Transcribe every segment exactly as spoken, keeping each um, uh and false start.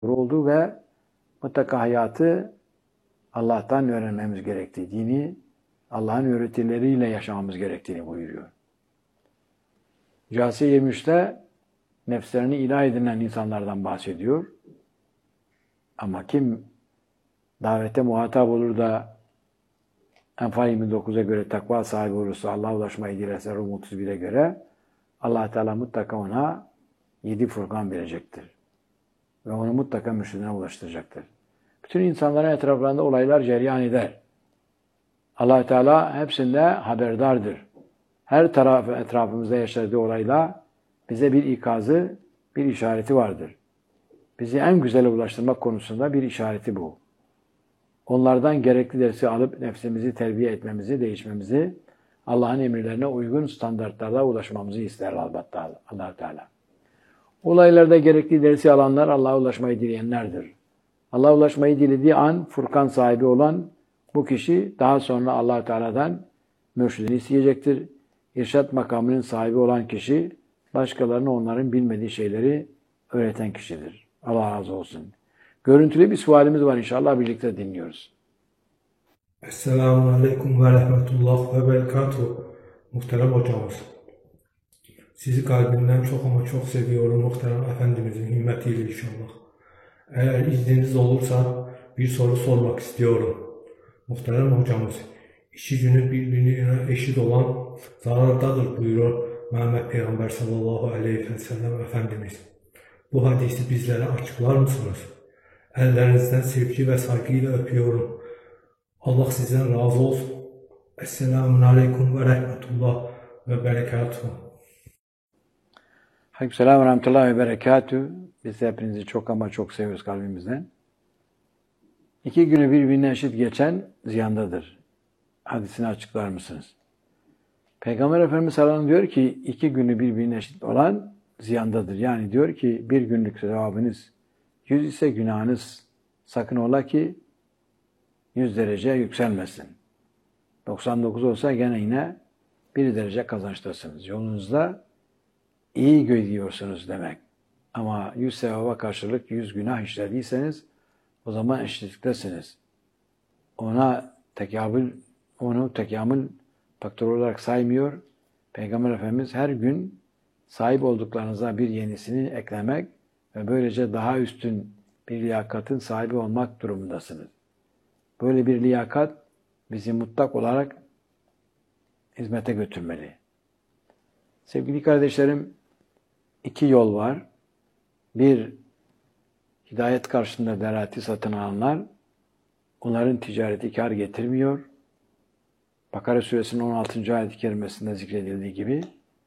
olduğu ve mutlaka hayatı Allah'tan öğrenmemiz gerektiği, dini Allah'ın öğretileriyle yaşamamız gerektiğini buyuruyor. Câsiye yirmi üçte nefslerini ilah edinen insanlardan bahsediyor. Ama kim davete muhatap olur da Enfal yirmi dokuza göre takva sahibi olursa, Allah'a ulaşmayı dilerse Rum otuz bire göre Allah Teala mutlaka ona yedi Furkan verecektir. Ve onu mutlaka mürşidine ulaştıracaktır. Bütün insanların etraflarında olaylar cereyan eder. Allah Teala hepsinde haberdardır. Her tarafı etrafımızda yaşadığı olayla bize bir ikazı, bir işareti vardır. Bizi en güzele ulaştırmak konusunda bir işareti bu. Onlardan gerekli dersi alıp nefsimizi terbiye etmemizi, değişmemizi, Allah'ın emirlerine uygun standartlarla ulaşmamızı ister elbette Allah Teala. Olaylarda gerekli dersi alanlar Allah'a ulaşmayı dileyenlerdir. Allah'a ulaşmayı dilediği an Furkan sahibi olan bu kişi daha sonra Allah Teala'dan mürşidini isteyecektir. İrşad makamının sahibi olan kişi başkalarına onların bilmediği şeyleri öğreten kişidir. Allah razı olsun. Görüntülü bir sualimiz var, inşallah birlikte dinliyoruz. Esselamu Aleyküm ve Rahmetullah ve Berekatuhu. Muhterem hocamız. Sizi kalbimden çok ama çok seviyorum muhterem Efendimizin himmetiyle inşallah. Eğer izniniz olursa bir soru sormak istiyorum. Muhterem hocamız, işi günü birbirine eşit olan zarardadır buyuruyor Muhammed Peygamber sallallahu aleyhi ve sellem Efendimiz. Bu hadisi bizlere açıklar mısınız? Ellerinizden sevgi ve saygıyla öpüyorum. Allah sizden razı olsun. Esselamun Aleyküm ve Rahmetullah ve Berekatuhu. Aleykümselam ve Rahmetullah ve Berekatuhu. Biz hepinizi çok ama çok seviyoruz kalbimizden. İki günü birbirine eşit geçen ziyandadır. Hadisini açıklar mısınız? Peygamber Efendimiz sallallahu aleyhi ve sellem diyor ki iki günü birbirine eşit olan ziyandadır. Yani diyor ki bir günlük sevabınız yüz ise günahınız sakın ola ki yüz derece yükselmesin. doksan dokuz olsa gene yine bir derece kazançtasınız. Yolunuzda iyi gidiyorsunuz demek. Ama yüz sevaba karşılık yüz günah işlediyseniz o zaman eşitliktesiniz. Ona tekabül, onu tekamül faktörü olarak saymıyor. Peygamber Efendimiz her gün sahip olduklarınıza bir yenisini eklemek ve böylece daha üstün bir liyakatın sahibi olmak durumundasınız. Böyle bir liyakat bizi mutlak olarak hizmete götürmeli. Sevgili kardeşlerim, iki yol var. Bir, hidayet karşısında derati satın alanlar, onların ticareti kar getirmiyor. Bakara suresinin on altıncı ayet-i kerimesinde zikredildiği gibi.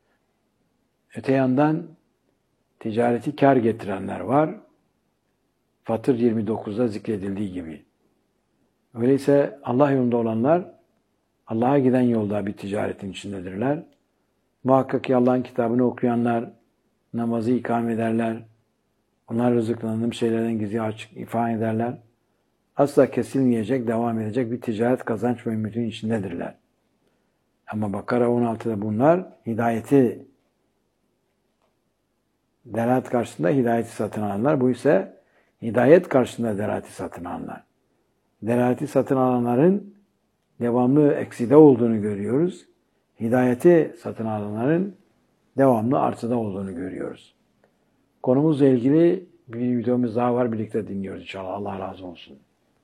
Öte yandan ticareti kar getirenler var. Fatır yirmi dokuzda zikredildiği gibi. Öyleyse Allah yolunda olanlar Allah'a giden yolda bir ticaretin içindedirler. Muhakkak ki Allah'ın kitabını okuyanlar namazı ikame ederler. Onlar rızıklandığım şeylerden gizli açık ifade ederler. Asla kesilmeyecek, devam edecek bir ticaret kazanç ve ümitin içindedirler. Ama Bakara on altıda bunlar hidayeti, delalet karşısında hidayeti satın alanlar. Bu ise hidayet karşısında delaleti satın alanlar. Delaleti satın alanların devamlı ekside olduğunu görüyoruz. Hidayeti satın alanların devamlı artıda olduğunu görüyoruz. Konumuzla ilgili bir videomuz daha var. Birlikte dinliyoruz inşallah. Allah razı olsun.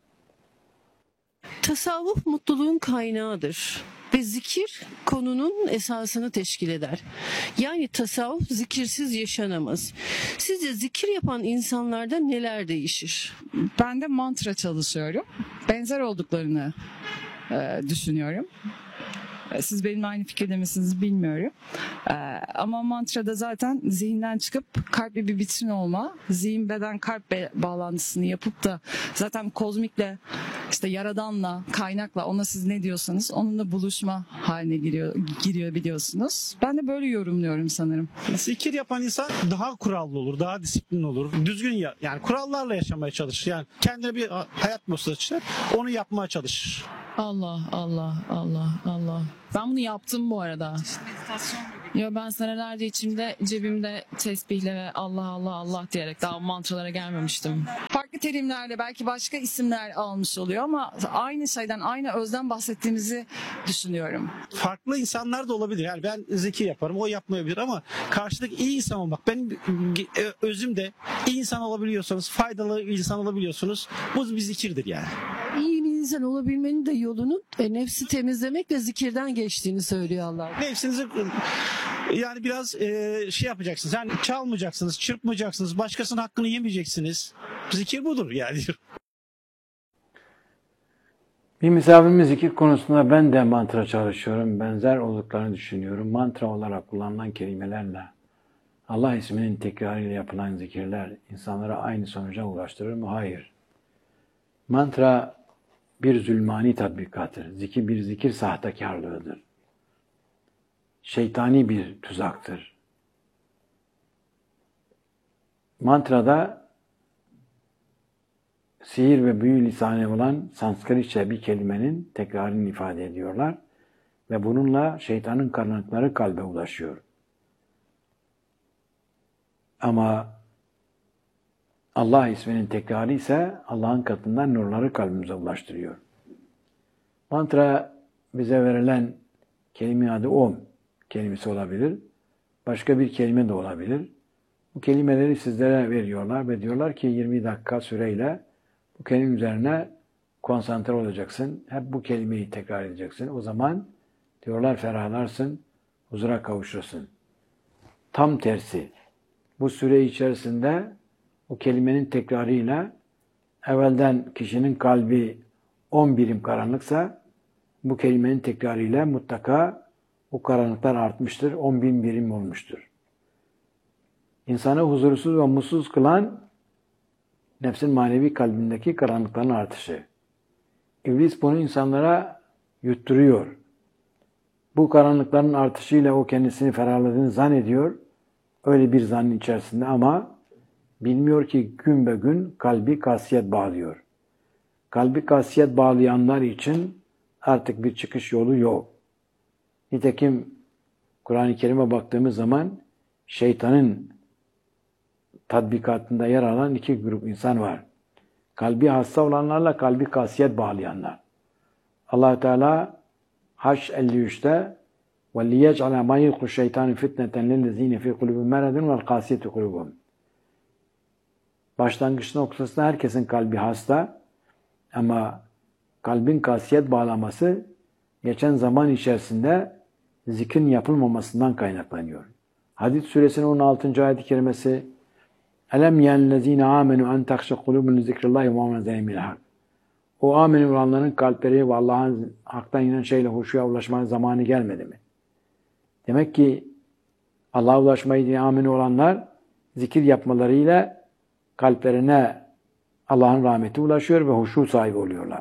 Tasavvuf mutluluğun kaynağıdır ve zikir konunun esasını teşkil eder. Yani tasavvuf zikirsiz yaşanamaz. Sizce zikir yapan insanlarda neler değişir? Ben de mantra çalışıyorum. Benzer olduklarını e, düşünüyorum. Siz benimle aynı fikirde misiniz bilmiyorum. Ee, ama mantrada zaten zihinden çıkıp kalpli bir vitrin olma, zihin beden kalp be- bağlantısını yapıp da zaten kozmikle, işte yaradanla, kaynakla, ona siz ne diyorsanız onunla buluşma haline giriyor, giriyor biliyorsunuz. Ben de böyle yorumluyorum sanırım. Zikir yapan insan daha kurallı olur, daha disiplinli olur. Düzgün ya, yani kurallarla yaşamaya çalışır. Yani kendine bir hayat mottosu çizer, onu yapmaya çalışır. Allah Allah Allah Allah. Ben bunu yaptım bu arada. Meditasyon gibi. Ya ben senelerce içimde cebimde tesbihle ve Allah Allah Allah diyerek daha mantralara gelmemiştim. Farklı terimlerle belki başka isimler almış oluyor ama aynı şeyden, aynı özden bahsettiğimizi düşünüyorum. Farklı insanlar da olabilir. Yani ben zikir yaparım, o yapmayabilir ama karşıdaki iyi insan olmak. Benim özümde iyi insan olabiliyorsanız, faydalı insan olabiliyorsunuz. Bu bir zikirdir yani. İyi bir insan olabilmenin de yolunun e, nefsi temizlemek ve zikirden geçtiğini söylüyor Allah. Nefsinizi yani biraz e, şey yapacaksınız. Yani çalmayacaksınız, çırpmayacaksınız, başkasının hakkını yemeyeceksiniz. Zikir budur yani. Bir misafirimiz zikir konusunda ben de mantra çalışıyorum. Benzer olduklarını düşünüyorum. Mantra olarak kullanılan kelimelerle Allah isminin tekrarıyla yapılan zikirler insanlara aynı sonuca ulaştırır mı? Hayır. Mantra bir zulmani tatbikattır. Zikir bir zikir sahtekarlığıdır. Şeytani bir tuzaktır. Mantrada sihir ve büyü lisanı olan Sanskritçe bir kelimenin tekrarını ifade ediyorlar ve bununla şeytanın karanlıkları kalbe ulaşıyor. Ama Allah isminin tekrarı ise Allah'ın katından nurları kalbimize ulaştırıyor. Mantra bize verilen kelime adı Om kelimesi olabilir. Başka bir kelime de olabilir. Bu kelimeleri sizlere veriyorlar ve diyorlar ki yirmi dakika süreyle bu kelime üzerine konsantre olacaksın. Hep bu kelimeyi tekrar edeceksin. O zaman diyorlar ferahlarsın, huzura kavuşursun. Tam tersi. Bu süre içerisinde o kelimenin tekrarıyla evvelden kişinin kalbi on birim karanlıksa bu kelimenin tekrarıyla mutlaka o karanlıklar artmıştır, on bin birim olmuştur. İnsanı huzursuz ve mutsuz kılan nefsin manevi kalbindeki karanlıkların artışı. İblis bunu insanlara yutturuyor. Bu karanlıkların artışıyla o kendisini ferahladığını zannediyor. Öyle bir zannın içerisinde ama bilmiyor ki gün be gün kalbi kasiyet bağlıyor. Kalbi kasiyet bağlayanlar için artık bir çıkış yolu yok. Nitekim Kur'an-ı Kerim'e baktığımız zaman şeytanın tatbikatında yer alan iki grup insan var. Kalbi hasta olanlarla kalbi kasiyet bağlayanlar. Allah Teala Haş elli üçte وَلِيَجْعَلَ مَا يُلْقُ الشَّيْطَانِ فِتْنَةً لِلَّذ۪ينَ فِي قُلُوبِهِمْ مَرَضٌ وَالْقَاسِيَةُ قُلُوبُهُمْ. Başlangıç noktasında herkesin kalbi hasta ama kalbin kasiyet bağlaması geçen zaman içerisinde zikrin yapılmamasından kaynaklanıyor. Hadid suresinin on altıncı ayet-i kerimesi Elem yennezine amenu en takşa kulubun li zikrillahi ve ma zemil hak. O amenü olanların kalpleri ve Allah'ın haktan inen şeyle huşuya ulaşmanın zamanı gelmedi mi? Demek ki Allah'a ulaşmayı diye amenü olanlar zikir yapmalarıyla kalplerine Allah'ın rahmeti ulaşıyor ve huşu sahibi oluyorlar.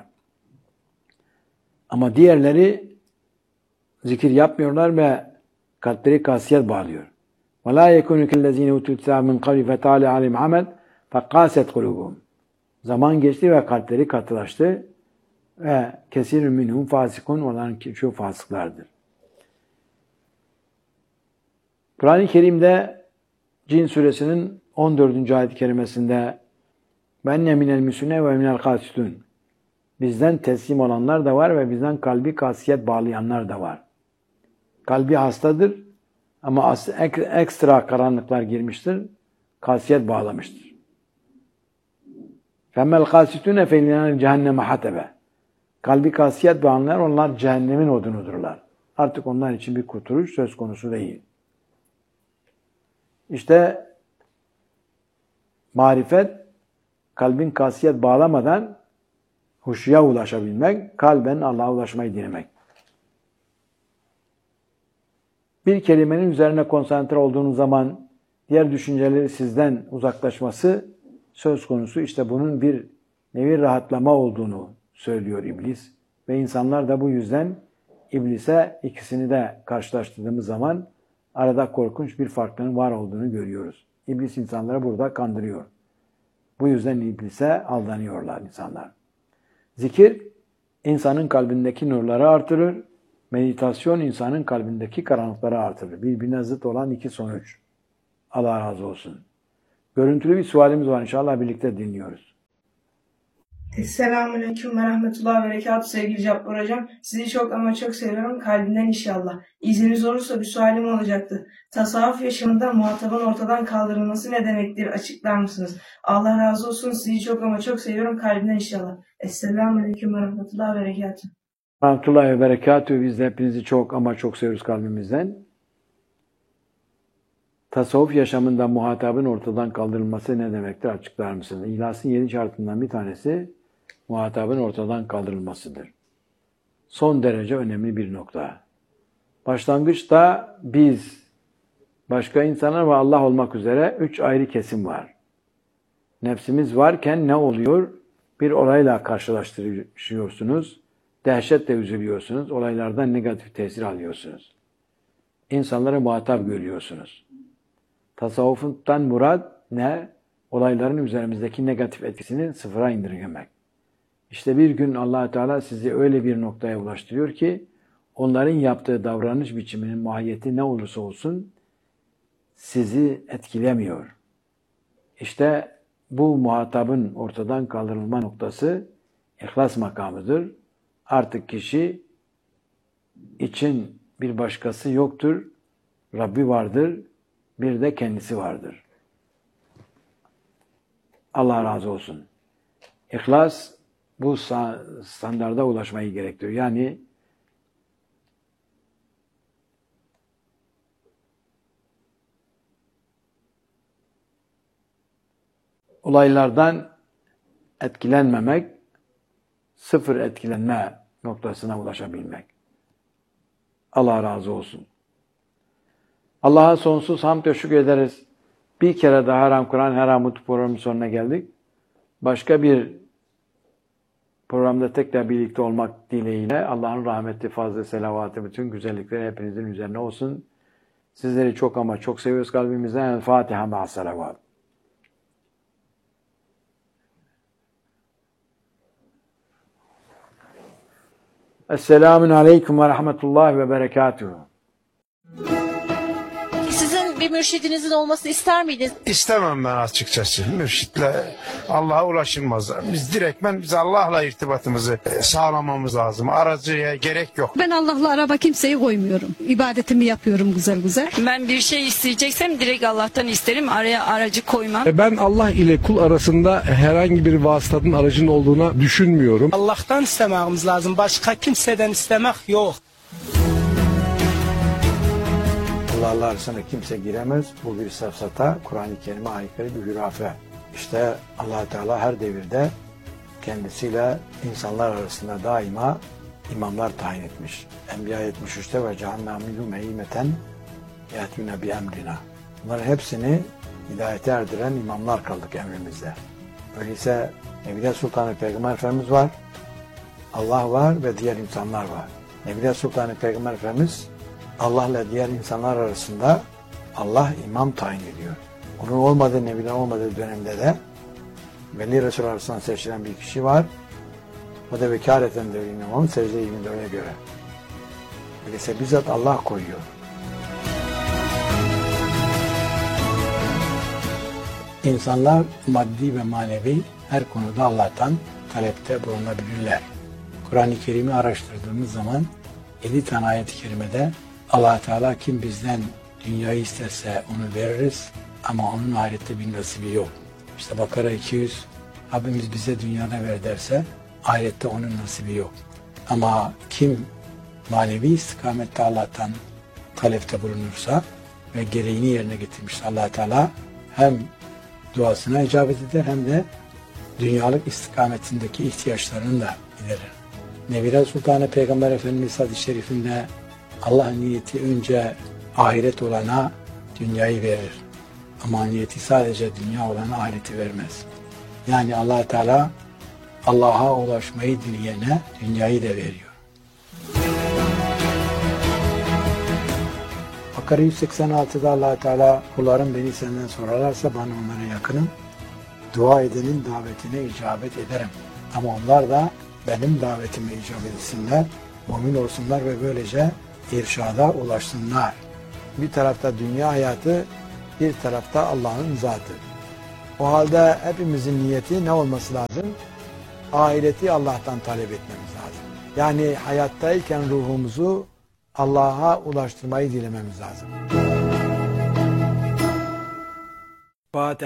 Ama diğerleri zikir yapmıyorlar ve kalpleri kasiyet bağlıyor. وَلَا يَكُنُ كَلَّذ۪ينَ اُتُوا الْكِتَابَ مِنْ قَبْلِ فَتَعَالَ عَلِيهِمْ عَمَلٍ فَقَاسَتْ قُلُوبُهُمْ. Zaman geçti ve kalpleri katılaştı ve kesirun minhum fasikun olan şu fasıklardır. Kur'an-ı Kerim'de Cin suresinin on dördüncü ayet-i kerimesinde "Venne minel müsüne ve minel kasitun." Bizden teslim olanlar da var ve bizden kalbi kasiyet bağlayanlar da var. Kalbi hastadır ama ekstra karanlıklar girmiştir, kasiyet bağlamıştır. فَمَّا الْقَاسِتُونَ فَاِلَّنَا cehenneme hatebe. Kalbi kasiyet bağlayanlar onlar cehennemin odunudurlar. Artık onlar için bir kurtuluş söz konusu değil. İşte marifet kalbin kasiyet bağlamadan huşuya ulaşabilmek, kalben Allah'a ulaşmayı dilemek. Bir kelimenin üzerine konsantre olduğunuz zaman diğer düşünceleri sizden uzaklaşması söz konusu. İşte bunun bir nevi rahatlama olduğunu söylüyor iblis. Ve insanlar da bu yüzden iblise ikisini de karşılaştırdığımız zaman arada korkunç bir farklılığın var olduğunu görüyoruz. İblis insanları burada kandırıyor. Bu yüzden iblise aldanıyorlar insanlar. Zikir insanın kalbindeki nurları artırır Meditasyon insanın kalbindeki karanlıkları artırır. Birbirine zıt olan iki sonuç. Allah razı olsun. Görüntülü bir sualimiz var. İnşallah birlikte dinliyoruz. Selamünaleyküm ve rahmetullahi ve berekatuhu sevgili Cabbar Hocam. Sizi çok ama çok seviyorum kalbimden inşallah. İzniniz olursa bir sualim olacaktı. Tasavvuf yaşamında muhatabın ortadan kaldırılması ne demektir? Açıklar mısınız? Allah razı olsun. Sizi çok ama çok seviyorum kalbimden inşallah. Selamünaleyküm ve rahmetullahi ve berekatuhu. Rahmetullahi ve berekatuhu. Biz de hepinizi çok ama çok seviyoruz kalbimizden. Tasavvuf yaşamında muhatabın ortadan kaldırılması ne demektir? Açıklar mısınız? İhlasın yedi şartından bir tanesi muhatabın ortadan kaldırılmasıdır. Son derece önemli bir nokta. Başlangıçta biz, başka insanlar ve Allah olmak üzere üç ayrı kesim var. Nefsimiz varken ne oluyor? Bir olayla karşılaştırıyorsunuz. Dehşetle üzülüyorsunuz. Olaylardan negatif tesir alıyorsunuz. İnsanları muhatap görüyorsunuz. Tasavvuftan murad ne? Olayların üzerimizdeki negatif etkisini sıfıra indirgemek. İşte bir gün Allah Teala sizi öyle bir noktaya ulaştırıyor ki onların yaptığı davranış biçiminin mahiyeti ne olursa olsun sizi etkilemiyor. İşte bu muhatabın ortadan kaldırılma noktası ihlas makamıdır. Artık kişi için bir başkası yoktur, Rabbi vardır, bir de kendisi vardır. Allah razı olsun. İhlas bu standarda ulaşmayı gerektiriyor. Yani olaylardan etkilenmemek, sıfır etkilenme noktasına ulaşabilmek. Allah razı olsun. Allah'a sonsuz hamd ve şükür ederiz. Bir kere daha Haram Kur'an Haram programının sonuna geldik. Başka bir programda tekrar birlikte olmak dileğiyle Allah'ın rahmeti, fazla selavatı, bütün güzellikleri hepinizin üzerine olsun. Sizleri çok ama çok seviyoruz kalbimizden. El Fatiha ma'as salavat. Esselamun aleyküm ve rahmetullahi ve berekatuhu. Sizin bir mürşidinizin olmasını ister miydiniz? İstemem ben açıkçası. Mürşitle Allah'a ulaşılmaz. Biz direktmen biz Allah'la irtibatımızı sağlamamız lazım. Aracıya gerek yok. Ben Allah'la araba kimseyi koymuyorum. İbadetimi yapıyorum güzel güzel. Ben bir şey isteyeceksem direkt Allah'tan isterim. Araya aracı koymam. Ben Allah ile kul arasında herhangi bir vasıtanın aracın olduğuna düşünmüyorum. Allah'tan istememiz lazım. Başka kimseden istemek yok. Allah'la arasına kimse giremez. Bu bir safsata, Kur'an-ı Kerim'e aykırı bir hürafe. İşte Allah Teala her devirde kendisiyle insanlar arasında daima imamlar tayin etmiş. Enbiya yetmiş üçte ve cehennemilu meymeten yetmine bi emrina. Bunların hepsini hidayete erdiren imamlar kaldık emrimizde. Öyleyse Nebiler Sultanı Peygamber Efendimiz var, Allah var ve diğer insanlar var. Nebiler Sultanı Peygamber Efendimiz Allah ile diğer insanlar arasında Allah imam tayin ediyor. Onun olmadığı, nebiler olmadığı dönemde de Veli Resul arasından seçilen bir kişi var. O da vekaleten de imamın secde ilminde öyle göre. Öyleyse bizzat Allah koyuyor. İnsanlar maddi ve manevi her konuda Allah'tan talepte bulunabilirler. Kur'an-ı Kerim'i araştırdığımız zaman yedi tane ayet-i kerimede Allah Teala kim bizden dünyayı isterse onu veririz ama onun ahirette bir nasibi yok. İşte Bakara iki yüz, Rabbimiz bize dünyada ver derse ahirette onun nasibi yok. Ama kim manevi istikamette Allah'tan talepte bulunursa ve gereğini yerine getirmişse Allah Teala hem duasına icabet eder hem de dünyalık istikametindeki ihtiyaçlarını da giderir. Nebiler Sultanı Peygamber Efendimiz hadis-i şerifinde Allah niyeti önce ahiret olana dünyayı verir. Ama niyeti sadece dünya olana ahireti vermez. Yani Allah Teala Allah'a ulaşmayı dileyene dünyayı da veriyor. Bakara yüz seksen altıda Allah Teala kullarım beni senden sorarlarsa bana onlara yakınım. Dua edenin davetine icabet ederim. Ama onlar da benim davetime icabet etsinler. mümin olsunlar ve böylece irşada ulaşsınlar. Bir tarafta dünya hayatı, bir tarafta Allah'ın zatı. O halde hepimizin niyeti ne olması lazım? Ahireti Allah'tan talep etmemiz lazım. Yani hayattayken ruhumuzu Allah'a ulaştırmayı dilememiz lazım. Fatiha.